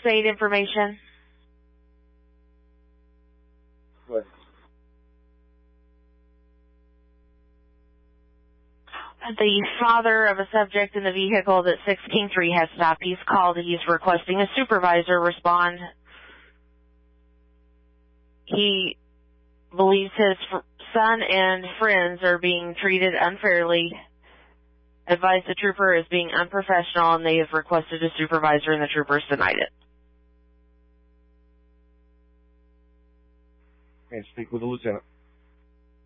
6-8 information. What? The father of a subject in the vehicle that 6 King 3 has stopped. He's called. He's requesting a supervisor respond. He believes his son and friends are being treated unfairly. Advised the trooper is being unprofessional, and they have requested a supervisor, and the troopers denied it. Okay, speak with the lieutenant.